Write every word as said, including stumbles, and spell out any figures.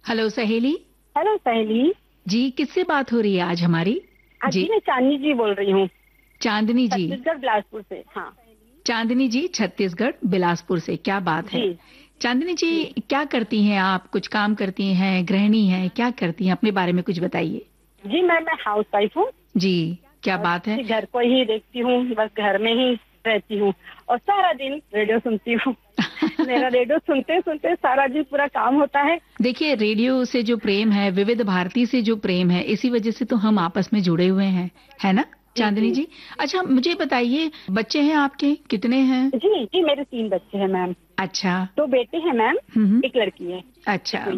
Hello सहेली। Hello सहेली जी, किससे बात हो रही है आज हमारी? आज जी, मैं चांदनी जी बोल रही हूँ, चांदनी जी। छत्तीसगढ़ बिलासपुर से। हाँ चांदनी जी छत्तीसगढ़ बिलासपुर से, क्या बात है। जी चांदनी जी, जी क्या करती हैं आप? कुछ काम करती हैं, गृहिणी हैं, क्या करती हैं? अपने बारे में कुछ बताइए। जी मैं मैं हाउस वाइफ हूँ जी, क्या और बात है। घर को ही देखती हूँ, बस घर में ही रहती हूँ और सारा दिन रेडियो सुनती हूँ। मेरा रेडियो सुनते सुनते सारा दिन पूरा काम होता है। देखिए, रेडियो से जो प्रेम है, विविध भारती से जो प्रेम है, इसी वजह से तो हम आपस में जुड़े हुए हैं, है ना जी चांदनी जी जी? अच्छा, मुझे बताइए, बच्चे हैं आपके, कितने हैं? जी जी मेरे तीन बच्चे हैं मैम। अच्छा। दो बेटे हैं मैम, हम्म। एक लड़की है, अच्छा। एक